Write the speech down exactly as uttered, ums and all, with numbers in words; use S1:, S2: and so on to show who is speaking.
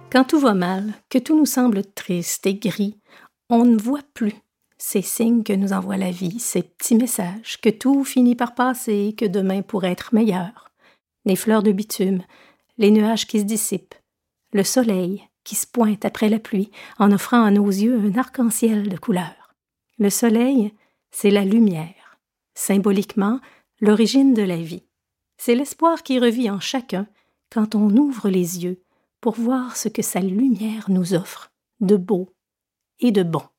S1: Quand tout va mal, que tout nous semble triste et gris, on ne voit plus ces signes que nous envoie la vie, ces petits messages, que tout finit par passer et que demain pourrait être meilleur. Les fleurs de bitume, les nuages qui se dissipent, le soleil qui se pointe après la pluie en offrant à nos yeux un arc-en-ciel de couleurs. Le soleil, c'est la lumière, symboliquement l'origine de la vie. C'est l'espoir qui revit en chacun quand on ouvre les yeux pour voir ce que sa lumière nous offre de beau et de bon.